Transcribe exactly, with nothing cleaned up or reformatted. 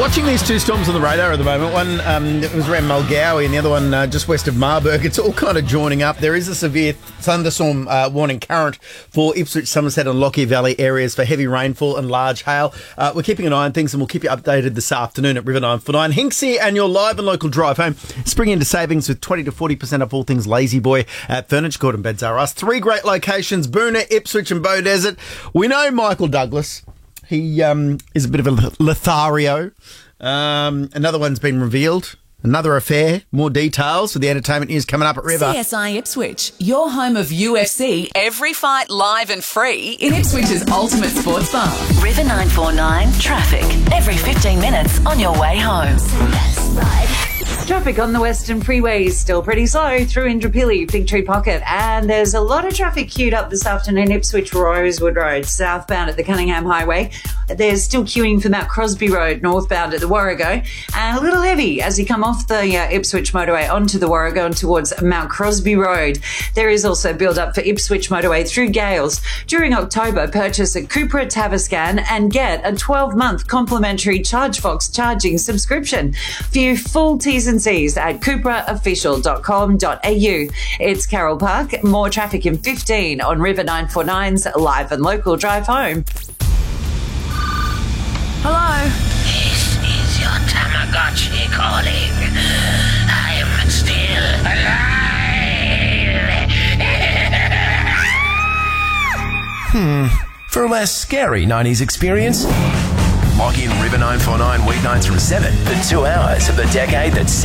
Watching these two storms on the radar at the moment. One um, it was around Mulgowie and the other one uh, just west of Marburg. It's all kind of joining up. There is a severe thunderstorm uh, warning current for Ipswich, Somerset and Lockyer Valley areas for heavy rainfall and large hail. Uh, we're keeping an eye on things and we'll keep you updated this afternoon at River nine four nine. Hinksy and your live and local drive home. Spring into savings with twenty to forty percent off all things Lazy Boy at Furniture Court and Beds R Us. Three great locations, Boonah, Ipswich and Beaudesert. We know Michael Douglas. He um, is a bit of a Lothario. Um, another one's been revealed. Another affair. More details with the entertainment news coming up at River. C S I Ipswich, your home of U F C. Every fight live and free in Ipswich's ultimate sports bar. River nine four nine traffic. Every fifteen minutes on your way home. Traffic on the Western Freeway is still pretty slow through Indooroopilly, Fig Tree Pocket, and there's a lot of traffic queued up this afternoon, Ipswich Rosewood Road, southbound at the Cunningham Highway. There's still queuing for Mount Crosby Road, northbound at the Warrego, and a little heavy as you come off the uh, Ipswich motorway onto the Warrego and towards Mount Crosby Road. There is also build up for Ipswich motorway through Gales. During October, purchase a Cupra Tavascan and get a twelve-month complimentary ChargeFox charging subscription. View full T's and C's at cupra official dot com dot a u. It's Carol Park. More traffic in fifteen on River nine four nine's live and local drive home. Hello? This is your Tamagotchi calling. I am still alive. Hmm. For a less scary nineties experience, log in River nine four nine weeknights from seven for two hours of the decade that's